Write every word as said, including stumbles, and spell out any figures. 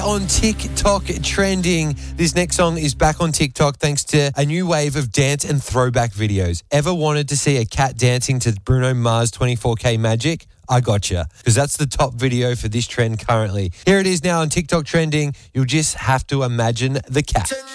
On TikTok trending, this next song is back on TikTok thanks to a new wave of dance and throwback videos. Ever wanted to see a cat dancing to Bruno Mars twenty-four K Magic? I gotcha, because that's the top video for this trend currently. Here it is now on TikTok trending. You'll just have to imagine the cat.